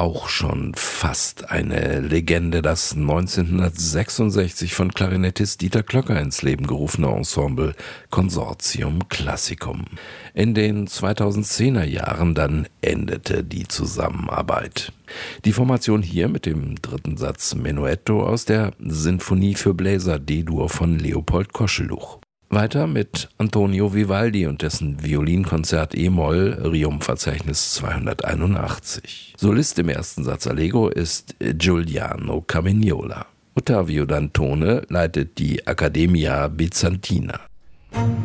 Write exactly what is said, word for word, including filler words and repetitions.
auch schon fast eine Legende, das neunzehnhundertsechsundsechzig von Klarinettist Dieter Klöcker ins Leben gerufene Ensemble Consortium Classicum. In den zweitausendzehner Jahren dann endete die Zusammenarbeit. Die Formation hier mit dem dritten Satz Menuetto aus der Sinfonie für Bläser D-Dur von Leopold Koscheluch. Weiter mit Antonio Vivaldi und dessen Violinkonzert E-Moll, Riom-Verzeichnis zweihunderteinundachtzig. Solist im ersten Satz Allegro ist Giuliano Carmignola. Ottavio Dantone leitet die Accademia Bizantina.